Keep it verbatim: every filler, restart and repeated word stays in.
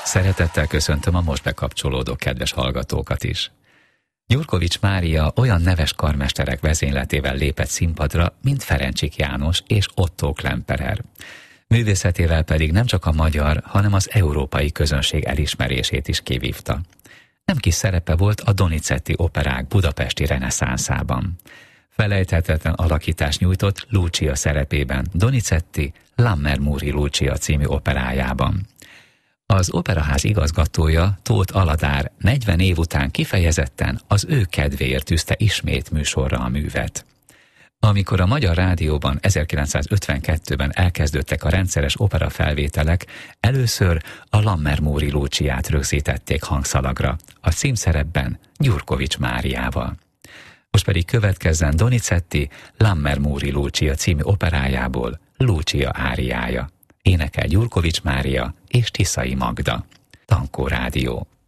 Szeretettel köszöntöm a most bekapcsolódó kedves hallgatókat is. Gyurkovics Mária olyan neves karmesterek vezényletével lépett színpadra, mint Ferencsik János és Otto Klemperer. Művészetével pedig nem csak a magyar, hanem az európai közönség elismerését is kivívta. Nem kis szerepe volt a Donizetti operák budapesti reneszánszában. Felejthetetlen alakítást nyújtott Lucia szerepében Donizetti Lammermoori Lucia című operájában. Az operaház igazgatója, Tóth Aladár negyven év után kifejezetten az ő kedvéért tűzte ismét műsorra a művet. Amikor a Magyar Rádióban ezerkilencszázötvenkettőben elkezdődtek a rendszeres operafelvételek, először a Lammermoori Luciát rögzítették hangszalagra, a címszerepben Gyurkovics Máriával. Most pedig következzen Donizetti Lammermoori Lucia című operájából Lucia áriája. Énekel Gyurkovics Mária és Tiszai Magda. Tankó Rádió.